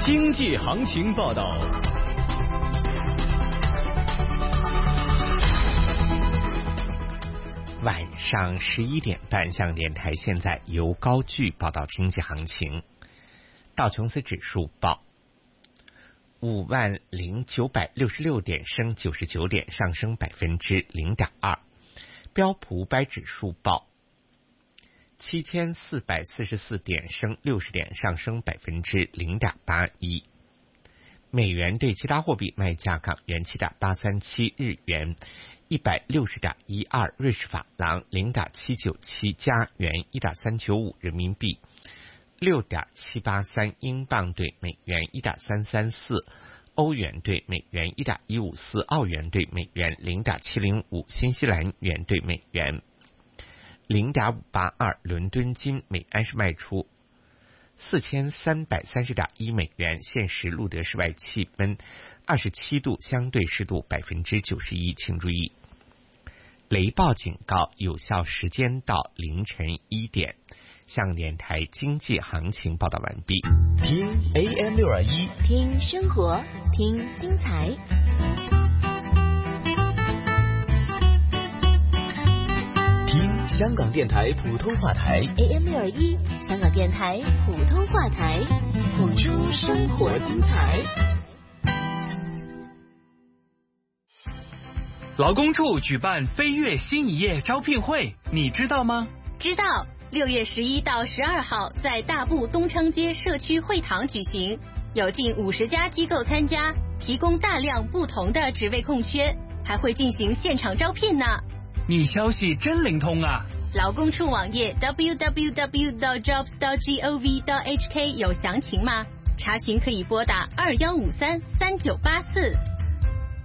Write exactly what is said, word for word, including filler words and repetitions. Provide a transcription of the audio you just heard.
经济行情报道。 晚上十一点半，香港电台现在由高炬报道经济行情。道琼斯指数报五万零九百六十六点，升九十九点，上升百分之零点二。标普五百指数报七千四百四十四点，升六十点，上升百分之零点八一。美元对其他货币卖价：港元七点八三七，日元一百六十点一二，瑞士法郎零点七九七，加元一点三九五，人民币六点七八三，英镑对美元一点三三四，欧元对美元一点一五四，澳元对美元零点七零五，新西兰元对美元零点五八二。伦敦金每安士卖出四千三百三十点一美元，现时录得室外气温二十七度，相对湿度百分之九十一。请注意，雷暴警告有效时间到凌晨一点。香港电台经济行情报道完毕。 听 A M 六二一， 听生活，听精彩。 听香港电台普通话台 A M 六二一，香港电台普通话台，谱出生活精彩。 劳工处举办飞跃新一页招聘会，你知道吗？ 知道。六月十一到十二号在大埔东昌街社区会堂举行，有近五十家机构参加，提供大量不同的职位空缺，还会进行现场招聘呢。 你消息真灵通啊！ 劳工处网页 double-u double-u double-u dot jobs dot gov dot h k 有详情吗？查询可以拨打二一五三三九八四。